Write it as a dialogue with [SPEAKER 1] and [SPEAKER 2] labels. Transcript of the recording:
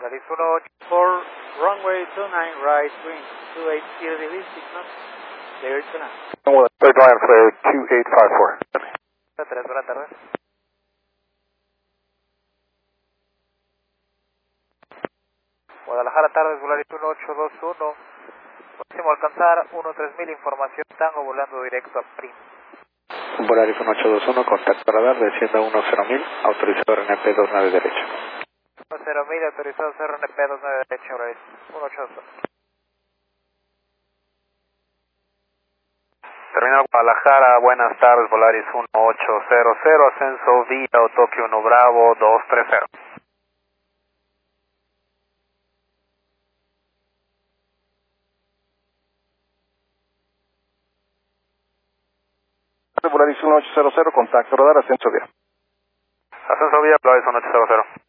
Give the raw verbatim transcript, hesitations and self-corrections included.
[SPEAKER 1] That is one eight four, runway two nine right, wind two eight zero degrees, signal, clear to land.
[SPEAKER 2] Third line flare two eight five four.
[SPEAKER 1] tres, buenas tardes. Guadalajara, tardes, Volaris uno ocho dos uno. Próximo a alcanzar uno tres mil, información Tango volando directo a Prim.
[SPEAKER 2] Volaris uno ocho dos uno, contacto radar, descienda uno cero mil, autorizado R N P dos nueve derecho.
[SPEAKER 1] uno cero mil, autorizado R N P dos nueve derecho, Volaris uno ocho dos uno.
[SPEAKER 3] Terminal Guadalajara, buenas tardes, Volaris uno ocho cero cero, ascenso vía Tokio uno Bravo dos tres cero.
[SPEAKER 2] Volaris uno ocho cero cero, contacto radar, ascenso vía.
[SPEAKER 3] Ascenso vía, Volaris uno ocho cero cero.